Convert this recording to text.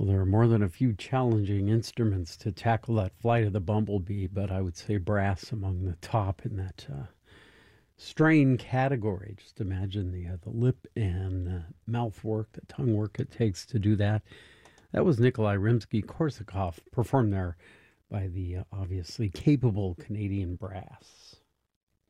there are more than a few challenging instruments to tackle that flight of the bumblebee, but I would say brass among the top in that strain category. Just imagine the lip and mouth work, the tongue work it takes to do that. That was Nikolai Rimsky-Korsakov, performed there by the obviously capable Canadian brass.